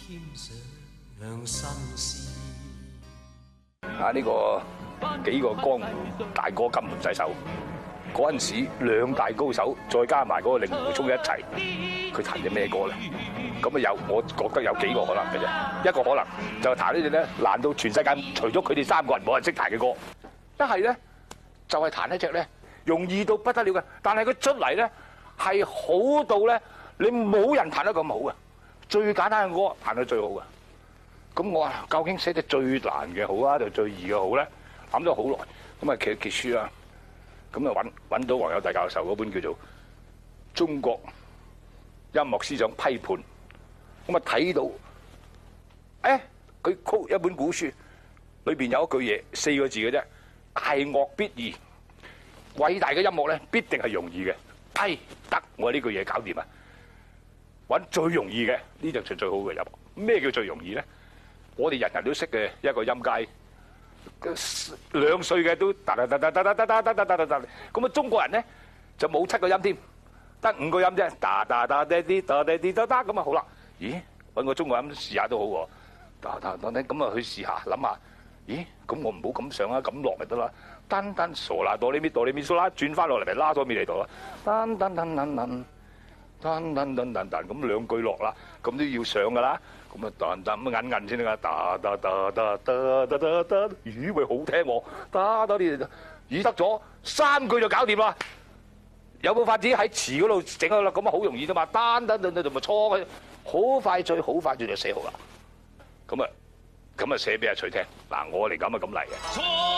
啊！呢個幾個江湖大哥金盆洗手，嗰陣時兩大高手，再加埋嗰個令狐沖一齊，佢彈隻咩歌咧？咁啊我覺得有幾個可能嘅啫。一個可能就彈呢隻咧，難到全世界除咗佢哋三個人冇人識彈嘅歌。一係咧就係彈一隻咧容易到不得了嘅，但係佢出嚟咧係好到咧你冇人彈得咁好嘅，最簡單嘅歌彈得最好嘅。咁我話究竟寫隻最難嘅好啊，定最易嘅好咧？諗咗好耐，咁啊揭書啦，咁啊揾到黃友大教授嗰本叫做《中國音樂思想批判》，咁啊睇到，佢曲一本古書，裏邊有一句嘢，4個字嘅啫，大樂必易，偉大嘅音樂咧必定係容易嘅，得我呢句嘢搞掂啊！揾最容易嘅呢就最好嘅音樂。咩叫最容易咧？我哋人人都識嘅一個音階，2歲嘅都噠噠噠噠噠噠噠噠噠噠噠。咁啊，中國人咧就冇7個音添，得5個音啫，噠噠噠噠啲噠噠啲噠噠咁啊好啦。咦，揾個中國音試下都好喎，噠噠噠咁啊去試下，諗下，咦，咁我唔好咁上啊，咁落咪得啦。單單傻啦，哆唻咪哆唻咪嗦啦，轉翻落嚟咪拉咗咪嚟度啦。單單單單單。噔噔噔噔噔咁2句落啦，咁都要上噶啦，咁啊噔噔咁揞先得噶，噠噠噠噠噠噠噠噠，咦喂好聽喎，噠噠啲，咦得咗3句就搞掂啦，有冇法子喺詞嗰度整好啦？咁啊好容易啫嘛，單噔噔噔就咪錯嘅，好快脆就寫好啦，咁啊寫俾阿徐聽，嗱我嚟咁嚟嘅。